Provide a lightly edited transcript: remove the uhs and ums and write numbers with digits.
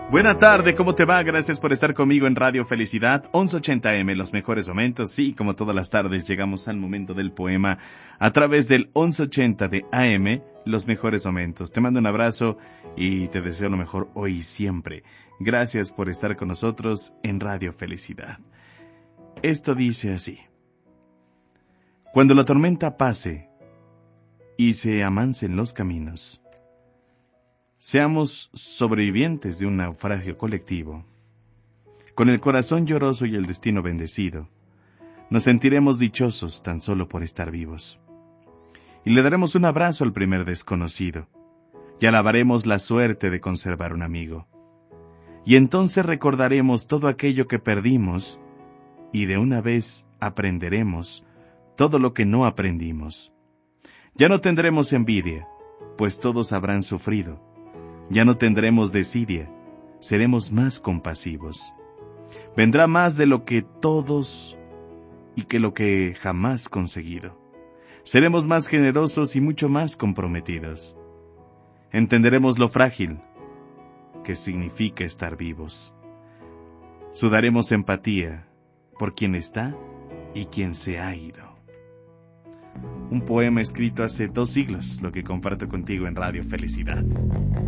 Buena tarde, ¿cómo te va? Gracias por estar conmigo en Radio Felicidad, 1180M, los mejores momentos. Sí, como todas las tardes, llegamos al momento del poema a través del 1180 de AM, los mejores momentos. Te mando un abrazo y te deseo lo mejor hoy y siempre. Gracias por estar con nosotros en Radio Felicidad. Esto dice así: cuando la tormenta pase y se amansen los caminos, seamos sobrevivientes de un naufragio colectivo. Con el corazón lloroso y el destino bendecido, nos sentiremos dichosos tan solo por estar vivos. Y le daremos un abrazo al primer desconocido, y alabaremos la suerte de conservar un amigo. Y entonces recordaremos todo aquello que perdimos, y de una vez aprenderemos todo lo que no aprendimos. Ya no tendremos envidia, pues todos habrán sufrido. Ya no tendremos desidia, seremos más compasivos. Vendrá más de lo que todos y que lo que jamás conseguido. Seremos más generosos y mucho más comprometidos. Entenderemos lo frágil que significa estar vivos. Sudaremos empatía por quien está y quien se ha ido. Un poema escrito hace 2 siglos, lo que comparto contigo en Radio Felicidad.